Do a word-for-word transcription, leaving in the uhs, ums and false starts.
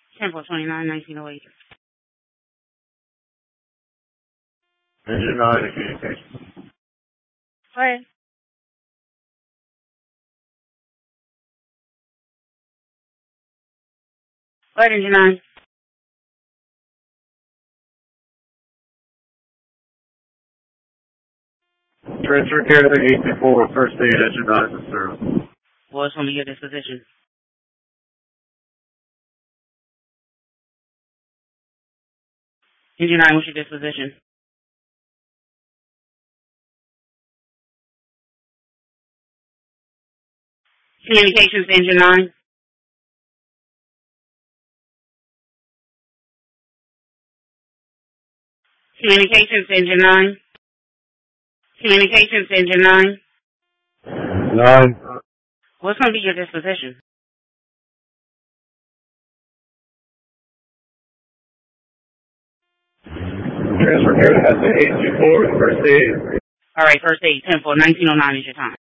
ten four twenty-nine, nineteen oh eight. Engine nine in communication. Go ahead. Go ahead, Engine nine. Transfer care to eight two four, first aid, engine nine in service. What's going to be your disposition? Engine nine, what's your disposition? Communications to Engine nine. Communications to Engine nine. Communications to Engine nine. Nine. What's going to be your disposition? Transfer care to eight two four, first aid. All right, first aid, ten four, nineteen oh nine is your time.